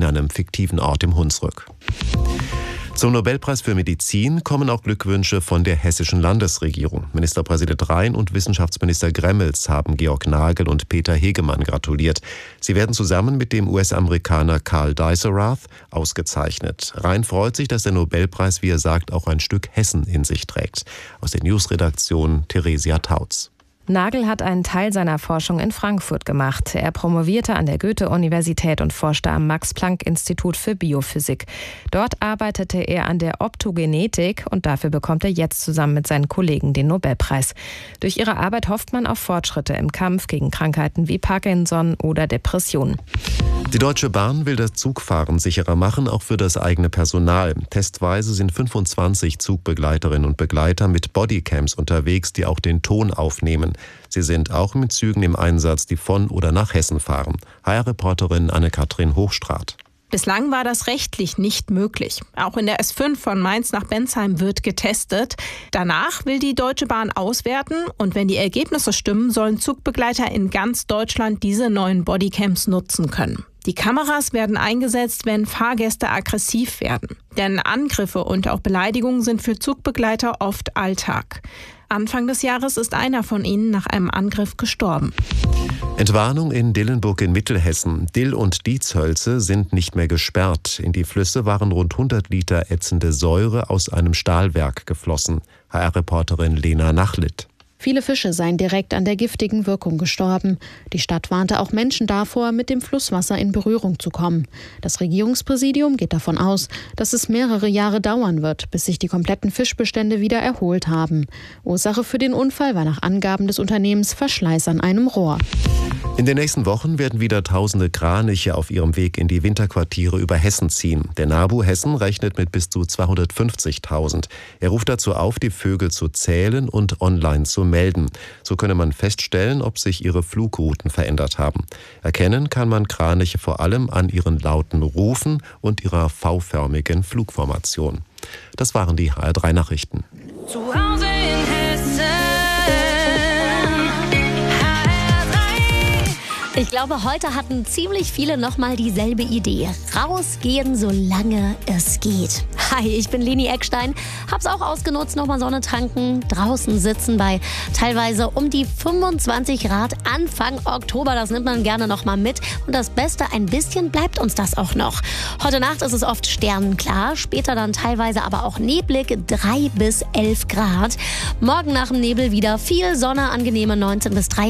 einem fiktiven Ort im Hunsrück. Zum Nobelpreis für Medizin kommen auch Glückwünsche von der hessischen Landesregierung. Ministerpräsident Rhein und Wissenschaftsminister Gremmels haben Georg Nagel und Peter Hegemann gratuliert. Sie werden zusammen mit dem US-Amerikaner Carl Deiserath ausgezeichnet. Rhein freut sich, dass der Nobelpreis, wie er sagt, auch ein Stück Hessen in sich trägt. Aus der Newsredaktion Theresia Tautz. Nagel hat einen Teil seiner Forschung in Frankfurt gemacht. Er promovierte an der Goethe-Universität und forschte am Max-Planck-Institut für Biophysik. Dort arbeitete er an der Optogenetik und dafür bekommt er jetzt zusammen mit seinen Kollegen den Nobelpreis. Durch ihre Arbeit hofft man auf Fortschritte im Kampf gegen Krankheiten wie Parkinson oder Depressionen. Die Deutsche Bahn will das Zugfahren sicherer machen, auch für das eigene Personal. Testweise sind 25 Zugbegleiterinnen und Begleiter mit Bodycams unterwegs, die auch den Ton aufnehmen. Sie sind auch mit Zügen im Einsatz, die von oder nach Hessen fahren. HR-Reporterin Anne-Kathrin Hochstraat. Bislang war das rechtlich nicht möglich. Auch in der S5 von Mainz nach Bensheim wird getestet. Danach will die Deutsche Bahn auswerten und wenn die Ergebnisse stimmen, sollen Zugbegleiter in ganz Deutschland diese neuen Bodycams nutzen können. Die Kameras werden eingesetzt, wenn Fahrgäste aggressiv werden. Denn Angriffe und auch Beleidigungen sind für Zugbegleiter oft Alltag. Anfang des Jahres ist einer von ihnen nach einem Angriff gestorben. Entwarnung in Dillenburg in Mittelhessen. Dill- und Dietzhölze sind nicht mehr gesperrt. In die Flüsse waren rund 100 Liter ätzende Säure aus einem Stahlwerk geflossen. HR-Reporterin Lena Nachlitt. Viele Fische seien direkt an der giftigen Wirkung gestorben. Die Stadt warnte auch Menschen davor, mit dem Flusswasser in Berührung zu kommen. Das Regierungspräsidium geht davon aus, dass es mehrere Jahre dauern wird, bis sich die kompletten Fischbestände wieder erholt haben. Ursache für den Unfall war nach Angaben des Unternehmens Verschleiß an einem Rohr. In den nächsten Wochen werden wieder tausende Kraniche auf ihrem Weg in die Winterquartiere über Hessen ziehen. Der NABU Hessen rechnet mit bis zu 250.000. Er ruft dazu auf, die Vögel zu zählen und online zu melden. So könne man feststellen, ob sich ihre Flugrouten verändert haben. Erkennen kann man Kraniche vor allem an ihren lauten Rufen und ihrer V-förmigen Flugformation. Das waren die HR3 Nachrichten. Zu Hause in Hessen. Ich glaube, heute hatten ziemlich viele nochmal dieselbe Idee. Rausgehen, solange es geht. Hi, ich bin Leni Eckstein. Hab's auch ausgenutzt, nochmal Sonne tanken, draußen sitzen bei teilweise um die 25 Grad Anfang Oktober. Das nimmt man gerne nochmal mit. Und das Beste, ein bisschen bleibt uns das auch noch. Heute Nacht ist es oft sternenklar, später dann teilweise aber auch neblig, 3 bis 11 Grad. Morgen nach dem Nebel wieder viel Sonne, angenehme 19 bis 23.